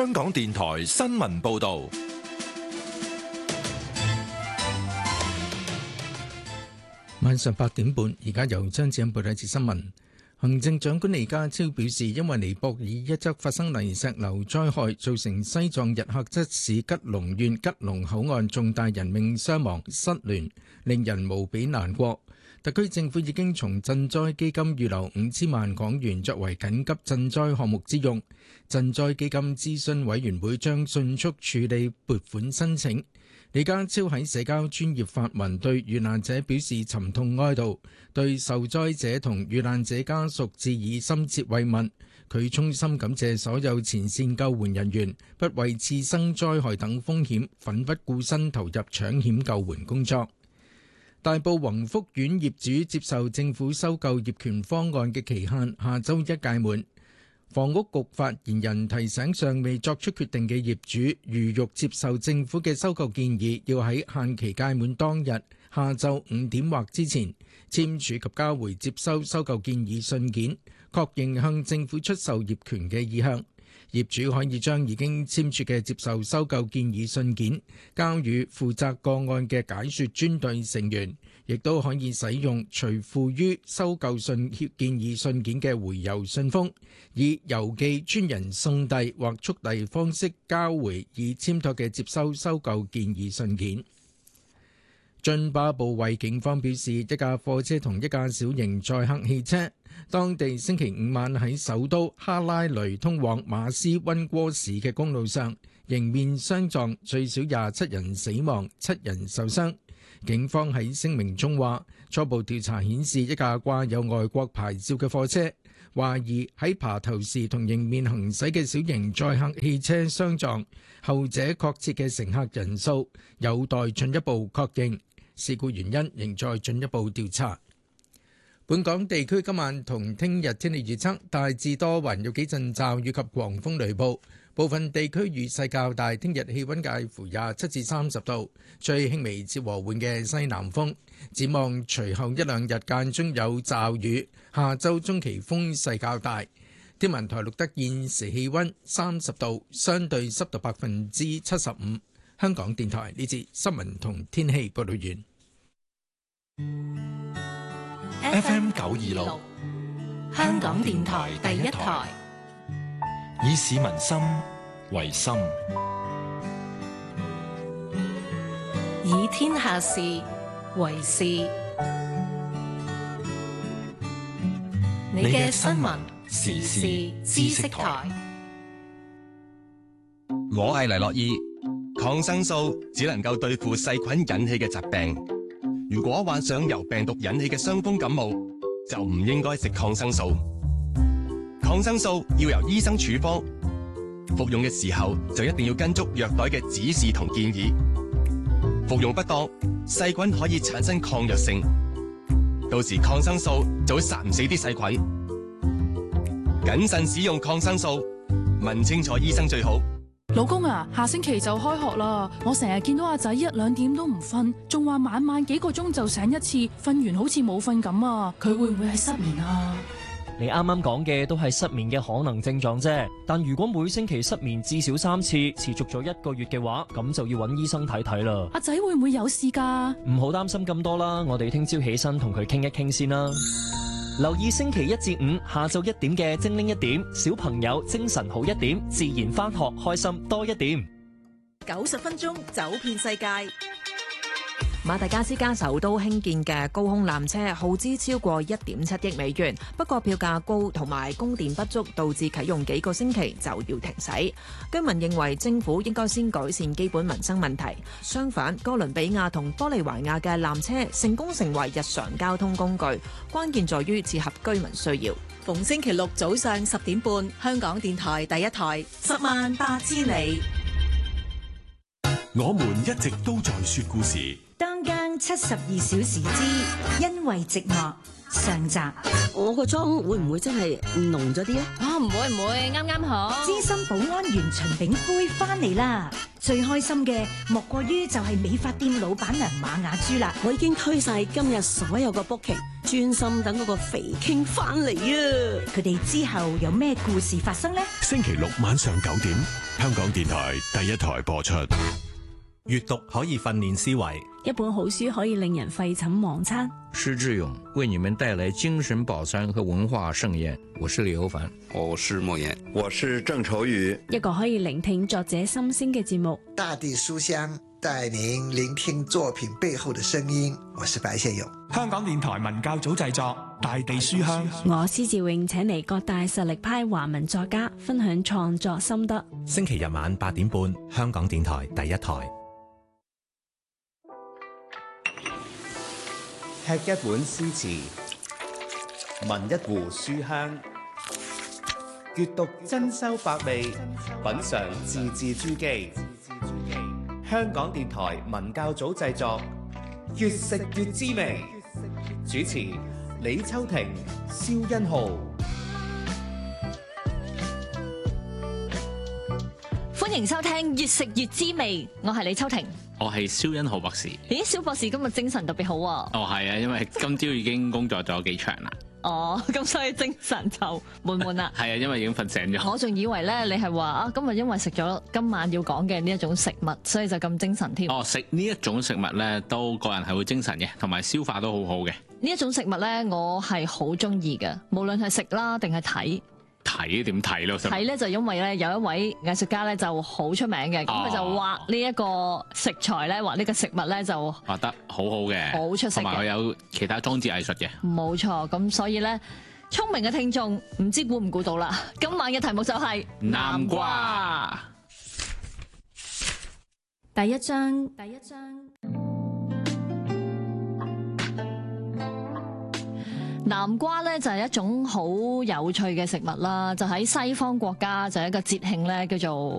香港電台新聞報道。 晚上8點半，而家由張子欣報道一節新聞。行政長官李家超表示，因為尼泊爾一則發生泥石流災害，造成西藏日喀則市吉隆縣吉隆口岸重大人命傷亡失聯，令人無比難過。特區政府已經從賑災基金預留5000萬港元作為緊急賑災項目之用。賑災基金諮詢委員會將迅速處理撥款申請。李家超喺社交專頁發文對遇難者表示沉痛哀悼，對受災者同遇難者家屬致以深切慰問。佢衷心感謝所有前線救援人員，不畏次生災害等風險，奮不顧身投入搶險救援工作。大埔宏福苑業主接受政府收購業權方案嘅期限下週一屆滿。房屋局發言人提醒尚未作出決定嘅業主，如欲接受政府嘅收購建議，要喺限期屆滿當日下晝5點或之前簽署及交回接收收購建議信件，確認向政府出售業權嘅意向。業主可以將已經簽署嘅接受收購建議信件交予負責個案嘅解說專隊成員，亦都可以使用隨附於收購建議信件嘅回郵信封，以郵寄專人送遞或速遞方式交回已簽妥嘅接收收購建議信件。津巴布韋警方表示，一架貨車同一架小型載客汽車當地星期五晚喺首都哈拉雷通往馬斯溫戈市嘅公路上迎面相撞，最少27人死亡，7人受傷。警方喺聲明中話，初步調查顯示一架掛有外國牌照嘅貨車懷疑喺爬頭時同迎面行駛嘅小型載客汽車相撞，後者確切嘅乘客人數有待進一步確認，事故原因仍在進一步調查。本港地區今晚同聽日天氣預測大致多雲，有幾陣驟雨及狂風雷暴，部分地區雨勢較大。聽日氣溫介乎27至30度，吹輕微至和緩嘅西南風。展望隨後一兩日間中有驟雨，下週中期風勢較大。天文台錄得現時氣溫30度，相對濕度75%。香港電台呢節新聞同天氣報道完。 FM 926， 香港電台第一台， 以市民心為心， 以天下事為事。你嘅新聞時事知識台， 我係黎諾懿。抗生素只能夠對付細菌引起嘅疾病。如果患上由病毒引起嘅傷風感冒，就唔應該食抗生素。抗生素要由醫生處方，服用嘅時候就一定要跟足藥袋嘅指示同建議。服用不當，細菌可以產生抗藥性，到時抗生素就會殺唔死啲細菌。謹慎使用抗生素，問清楚醫生最好。 老公啊，下星期就開學啦，我成日見到阿仔1、2點都唔瞓，仲話晚晚幾個鐘就醒一次，瞓完好似冇瞓咁啊！佢會唔會係失眠啊？ 你啱啱講嘅都係失眠嘅可能症狀啫，但如果每星期失眠至少3次，持續咗1個月嘅話，咁就要揾醫生睇睇啦。 阿仔會唔會有事㗎？ 唔好擔心咁多啦，我哋聽朝起身同佢傾一傾先啦。留意星期1至5下晝1點嘅精靈一點，小朋友精神好一點，自然返學開心多一點。 90分鐘走遍世界。 馬達加斯加首都興建嘅高空纜車耗資超過1.7億美元，不過票價高同埋供電不足，導致啟用幾個星期就要停駛。居民認為政府應該先改善基本民生問題。相反，哥倫比亞同玻利維亞嘅纜車成功成為日常交通工具，關鍵在於切合居民需要。 逢星期六早上10點半，香港電台第一台，108000里。 我們一直都在說故事。 當間72小時之因為寂寞上集。 我個妝會唔會真係濃咗啲啊？ 唔會，啱啱好。 資深保安員秦炳輝翻嚟啦！最開心嘅莫過於就係美髮店老闆娘馬雅珠啦。 我已經推晒今日所有個 booking， 專心等嗰個肥傾翻嚟啊！ 佢哋之後有咩故事發生呢？ 星期六晚上9點，香港電台第一台播出。 閱讀可以訓練思維， 一本好書可以令人廢寢忘餐。 施志勇為你們帶來精神飽餐和文化盛宴。我是李歐凡， 我是莫言，我是鄭愁予。 一個可以聆聽作者心聲嘅節目。 大地書香帶您聆聽作品背後的聲音。我是白先勇。 香港電台文教組製作《大地書香》。 我施志永請嚟各大實力派華文作家分享創作心得。 星期日晚8點半，香港電台第一台。 吃一碗詩詞，聞一壺書香，閱讀珍饈百味，品嘗字字珠璣。香港電台文教組製作，越食越滋味。主持李秋婷、蕭欣浩。 歡迎收聽《越食越滋味》，我係李秋婷。 我係蕭欣浩博士。 咦，蕭博士今日精神特別好啊！ 哦，係啊，因為今朝已經工作咗幾長啦。 哦，咁所以精神就滿滿啦。 係啊，因為已經瞓醒咗。 我仲以為咧，你係話啊，今日因為食咗今晚要講嘅呢一種食物，所以就咁精神添。 哦，食呢一種食物咧，都個人係會精神嘅，同埋消化都好好嘅。 呢一種食物咧，我係好中意嘅，無論係食啦定係睇。 睇點睇咯？ 睇咧就因為咧有一位藝術家咧就好出名嘅，咁佢就畫呢一個食材咧，畫呢個食物咧就畫得好好嘅， 好出色嘅， 同埋佢有其他裝置藝術嘅。 冇錯，咁所以咧聰明嘅聽眾唔知估唔估到啦？今晚嘅題目就係南瓜。 第一章。 南瓜咧就係一種好有趣嘅食物啦，就喺西方國家就係一個節慶咧叫做